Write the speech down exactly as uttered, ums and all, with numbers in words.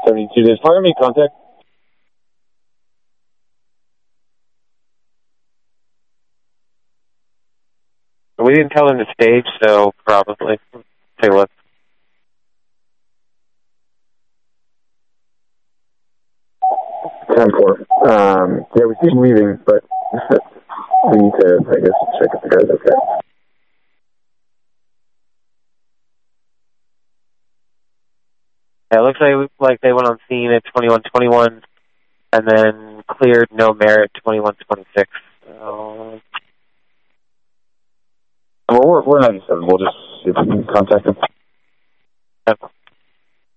seventy-two days. Fire me contact. We didn't tell him to stage, so probably. Take a look. ten four. Um, yeah, we see him leaving, but we need to, I guess, check if the guy's okay. Yeah, it looks like, like they went on scene at twenty-one twenty-one and then cleared no merit twenty-one twenty-six. So... Well, we're, we're ninety-seven. We'll just see if we can contact him. Yep.